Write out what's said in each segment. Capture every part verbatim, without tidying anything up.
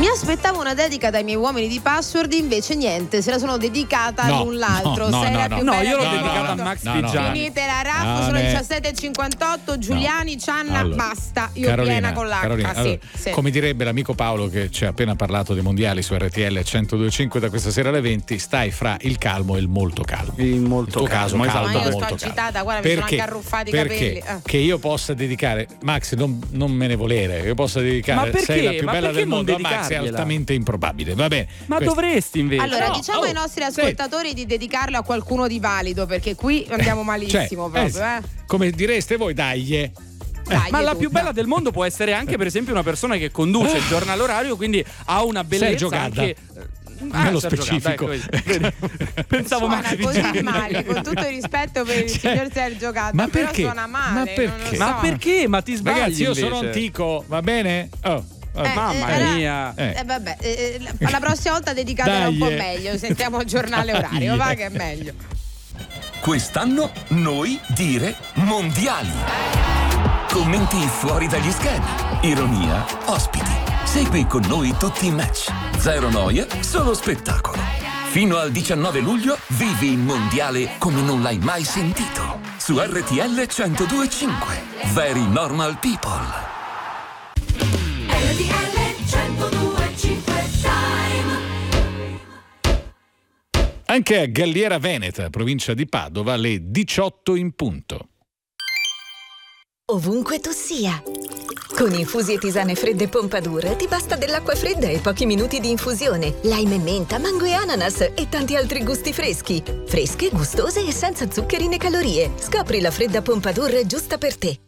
aspettavo una dedica dai miei uomini di Password, invece niente, se la sono dedicata No, l'un l'altro. no, no, Sei no, la no. più No, bella io l'ho del dedicata mondo. a Max No, no, Pigiani. Finite la raff, No, sono ne- le diciassette e cinquantotto. Giuliani, Cianna, Allora, basta. Io Carolina, piena con l'acqua. Carolina, sì, allora, sì. come direbbe l'amico Paolo che ci ha appena parlato dei mondiali su R T L centodue e cinque da questa sera alle venti, stai fra il calmo e il molto calmo. Il molto tuo calmo, caso esatto. caldo, Ma io sto molto agitata, calmo. guarda, mi sono Perché? anche arruffati i Perché? capelli. Eh. Che io possa dedicare, Max, non, non me ne volere, io possa dedicare, Ma perché? sei la più Ma bella perché del non mondo, a Max è dedicargliela? altamente improbabile. Va bene. Ma questo- dovresti invece. Allora, No, diciamo oh, ai nostri sì. ascoltatori di dedicarlo a qualcuno di valido, perché qui andiamo malissimo Cioè, proprio, eh. Come direste voi, dai. eh. Dai, Ma è la tutta. più bella del mondo può essere anche, per esempio, una persona che conduce il giornale orario, quindi ha una Sergio bellezza Gadda. anche. Nello Sergio specifico. Gadda, ecco, vedi. Pensavo Suona Max così Pigiani. male, con tutto il rispetto per il Cioè, signor Sergio Gadda, ma però perché? suona male. Ma non perché? lo Ma so. perché? Ma ti sbagli Ragazzi, io invece. sono antico, va bene? Oh. Eh, Mamma eh, mia. Eh. Eh, vabbè, eh, la, la prossima volta dedicatela un po' Dai, eh. meglio, sentiamo il giornale orario, va che è meglio. Quest'anno noi dire mondiali. Commenti fuori dagli schemi, ironia, ospiti. Segui con noi tutti i match. Zero noia, solo spettacolo. Fino al diciannove luglio vivi il mondiale come non l'hai mai sentito. Su R T L centodue e cinque. Very Normal People. R T L centodue e cinque Time. Anche a Galliera Veneta, provincia di Padova, le diciotto in punto. Ovunque tu sia. Con infusi e tisane fredde Pompadour ti basta dell'acqua fredda e pochi minuti di infusione. Lime e menta, mango e ananas e tanti altri gusti freschi. Fresche, gustose e senza zuccheri né calorie. Scopri la fredda Pompadour giusta per te.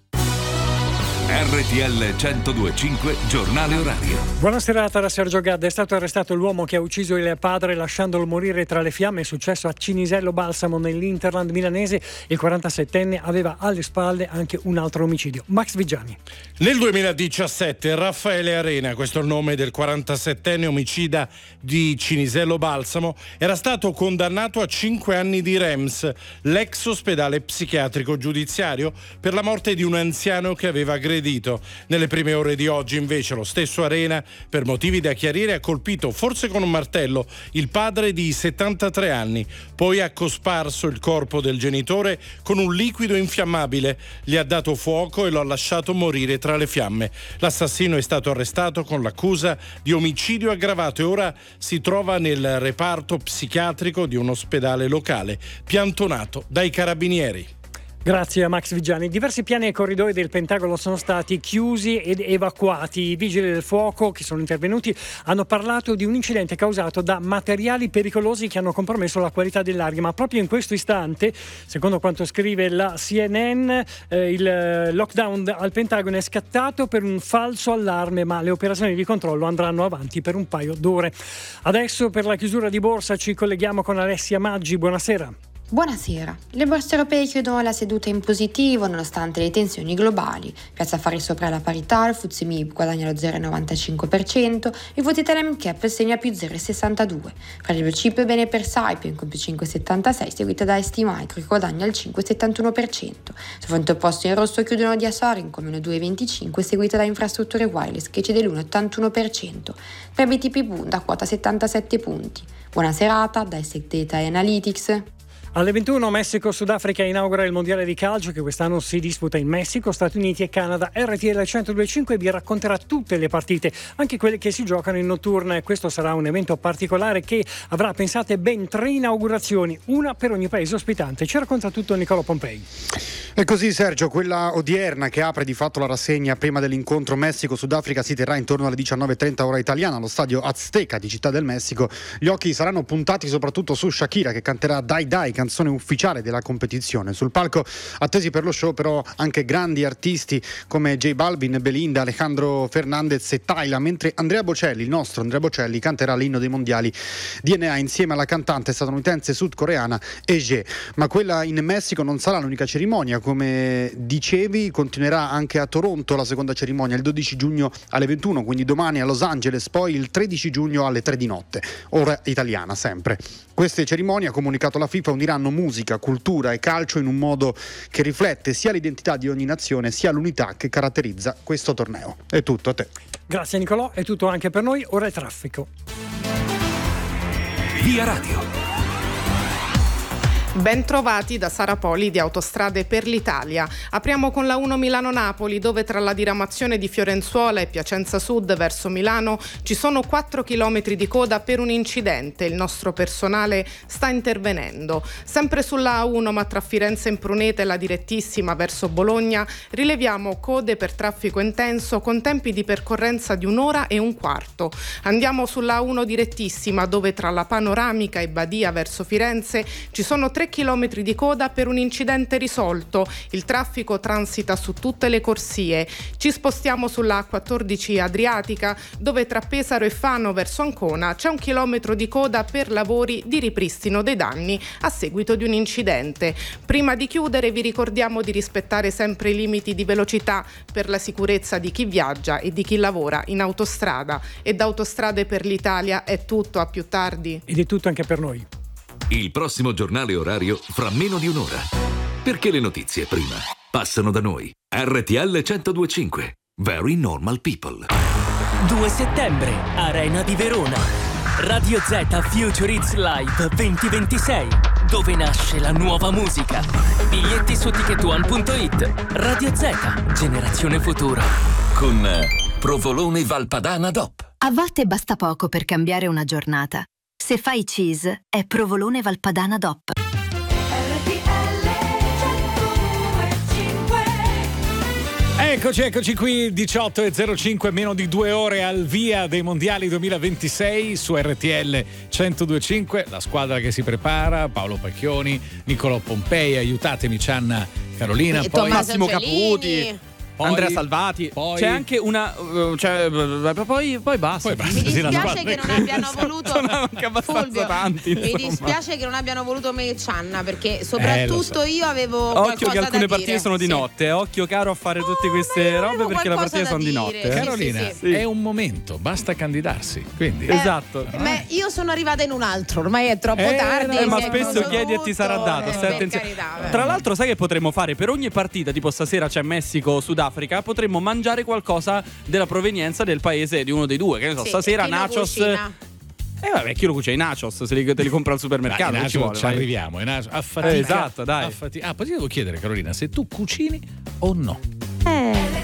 R T L centodue e cinque, giornale orario. Buona serata da Sergio Gadda. È stato arrestato l'uomo che ha ucciso il padre lasciandolo morire tra le fiamme. È successo a Cinisello Balsamo nell'Interland milanese. Il quarantasettenne aveva alle spalle anche un altro omicidio. Max Vigiani. Nel duemiladiciassette Raffaele Arena, questo è il nome del quarantasettenne omicida di Cinisello Balsamo, era stato condannato a cinque anni di R E M S, l'ex ospedale psichiatrico giudiziario, per la morte di un anziano che aveva aggredito. Nelle prime ore di oggi invece lo stesso Arena, per motivi da chiarire, ha colpito, forse con un martello, il padre di settantatré anni, poi ha cosparso il corpo del genitore con un liquido infiammabile, gli ha dato fuoco e lo ha lasciato morire tra le fiamme. L'assassino è stato arrestato con l'accusa di omicidio aggravato e ora si trova nel reparto psichiatrico di un ospedale locale, piantonato dai carabinieri. Grazie a Max Vigiani. Diversi piani e corridoi del Pentagono sono stati chiusi ed evacuati. I vigili del fuoco che sono intervenuti hanno parlato di un incidente causato da materiali pericolosi che hanno compromesso la qualità dell'aria, ma proprio in questo istante, secondo quanto scrive la C N N, eh, il lockdown al Pentagono è scattato per un falso allarme, ma le operazioni di controllo andranno avanti per un paio d'ore. Adesso, per la chiusura di borsa, ci colleghiamo con Alessia Maggi. Buonasera. Buonasera. Le borse europee chiudono la seduta in positivo nonostante le tensioni globali. Piazza Affari sopra la parità, il F T S E M I B guadagna lo zero virgola novantacinque per cento, il V T T L Cap segna più zero virgola sessantadue per cento. Fra le blue chip bene per Saipem con più cinque virgola settantasei, seguita da S T Micro che guadagna il cinque virgola settantuno per cento. Sul fronte opposto in rosso chiudono di Asorin con meno due virgola venticinque, seguita da Infrastrutture Wireless che cede l'uno virgola ottantuno per cento. Per B T P Bund da quota settantasette punti. Buona serata da Asset Data e Analytics. Alle ventuno Messico-Sudafrica inaugura il mondiale di calcio che quest'anno si disputa in Messico, Stati Uniti e Canada. R T L centodue e cinque vi racconterà tutte le partite, anche quelle che si giocano in notturna, e questo sarà un evento particolare che avrà, pensate, ben tre inaugurazioni, una per ogni paese ospitante. Ci racconta tutto Nicolò Pompei. E così, Sergio, quella odierna che apre di fatto la rassegna prima dell'incontro Messico-Sudafrica si terrà intorno alle diciannove e trenta ora italiana allo stadio Azteca di Città del Messico. Gli occhi saranno puntati soprattutto su Shakira, che canterà Dai Dai, canzone ufficiale della competizione. Sul palco attesi per lo show però anche grandi artisti come J Balvin, Belinda, Alejandro Fernandez e Tyla, mentre Andrea Bocelli, il nostro Andrea Bocelli, canterà l'inno dei mondiali D N A insieme alla cantante statunitense sudcoreana Ege. Ma quella in Messico non sarà l'unica cerimonia, come dicevi, continuerà anche a Toronto la seconda cerimonia il dodici giugno alle ventuno, quindi domani a Los Angeles, poi il tredici giugno alle tre di notte, ora italiana sempre. Queste cerimonie, ha comunicato la FIFA, uniranno musica, cultura e calcio in un modo che riflette sia l'identità di ogni nazione sia l'unità che caratterizza questo torneo. È tutto, a te. Grazie Nicolò, è tutto anche per noi, ora è traffico. Via Radio. Ben trovati da Sara Poli di Autostrade per l'Italia. Apriamo con la uno Milano-Napoli, dove tra la diramazione di Fiorenzuola e Piacenza Sud verso Milano ci sono quattro chilometri di coda per un incidente. Il nostro personale sta intervenendo. Sempre sulla A uno, ma tra Firenze e Imprunete, la direttissima verso Bologna, rileviamo code per traffico intenso con tempi di percorrenza di un'ora e un quarto. Andiamo sulla A uno direttissima, dove tra la Panoramica e Badia verso Firenze ci sono tre chilometri di coda per un incidente risolto. Il traffico transita su tutte le corsie. Ci spostiamo sulla A quattordici Adriatica, dove tra Pesaro e Fano verso Ancona c'è un chilometro di coda per lavori di ripristino dei danni a seguito di un incidente. Prima di chiudere vi ricordiamo di rispettare sempre i limiti di velocità per la sicurezza di chi viaggia e di chi lavora in autostrada. E da Autostrade per l'Italia è tutto, a più tardi. Ed è tutto anche per noi. Il prossimo giornale orario fra meno di un'ora. Perché le notizie prima passano da noi. R T L centodue e cinque. Very Normal People. due settembre, Arena di Verona. Radio Z Future Hits Live duemilaventisei, dove nasce la nuova musica. Biglietti su ticket one punto it. Radio Z, generazione futuro. Con Provolone Valpadana D O P. A volte basta poco per cambiare una giornata. Se fai cheese, è Provolone Valpadana D O P. Eccoci, eccoci qui, diciotto e zero cinque, meno di due ore al via dei mondiali duemilaventisei su R T L centodue e cinque. La squadra che si prepara, Paolo Pacchioni, Niccolò Pompei, aiutatemi Cianna, Carolina, e poi Massimo Angelini. Caputi. Poi, Andrea Salvati, poi, c'è anche una. Cioè, poi, poi basta. Poi basta. Mi Sì, dispiace che non abbiano voluto sono anche abbastanza Fulvio, tanti. mi insomma. dispiace che non abbiano voluto me e Cianna, perché soprattutto Eh, so. io avevo Occhio qualcosa che alcune da partite dire. sono di Sì. notte, occhio caro a fare tutte Oh, queste ma io robe avevo perché le qualcosa partite da sono di dire. notte. Sì, Carolina, sì, sì. è un momento, basta candidarsi. Quindi. Eh, Esatto. Ma io sono arrivata in un altro, ormai è troppo Eh, tardi. Eh, ma si è spesso chiuso chiedi e ti sarà tutto. dato. Eh, Stai per attenzione. carità, Tra l'altro, sai che potremmo fare per ogni partita? Tipo stasera c'è Messico-Sudafrica. Potremmo mangiare qualcosa della provenienza del paese di uno dei due. Che ne so, sì, stasera chi lo nachos. cucina? Eh vabbè, chi lo cucina? I nachos se li, te li compra al supermercato. Dai, che ci Nacho, vuole, ci vai. arriviamo. i Nacho- a fatica, Eh, esatto, dai. a fatica. Ah, poi ti devo chiedere, Carolina, se tu cucini o no. Eh.